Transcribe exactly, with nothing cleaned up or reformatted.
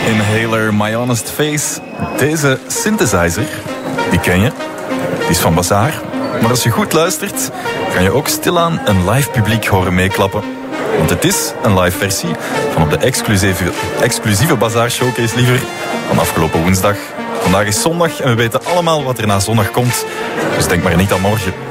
Inhaler, My Honest Face. Deze synthesizer, die ken je. Die is van Bazaar. Maar als je goed luistert, kan je ook stilaan een live publiek horen meeklappen. Want het is een live versie van op de exclusieve, exclusieve Bazaar Showcase liever van afgelopen woensdag. Vandaag is zondag en we weten allemaal wat er na zondag komt. Dus denk maar niet aan morgen.